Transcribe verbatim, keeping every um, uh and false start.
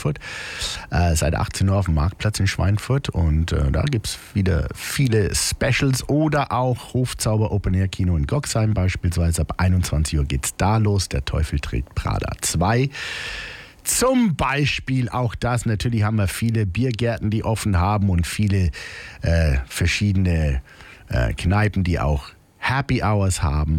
Schweinfurt. Äh, seit achtzehn Uhr auf dem Marktplatz in Schweinfurt. Und äh, da gibt es wieder viele Specials oder auch Hofzauber Open Air Kino in Goxheim beispielsweise. Ab einundzwanzig Uhr geht's da los. Der Teufel trägt Prada zwei. Zum Beispiel auch das. Natürlich haben wir viele Biergärten, die offen haben und viele äh, verschiedene äh, Kneipen, die auch Happy Hours haben.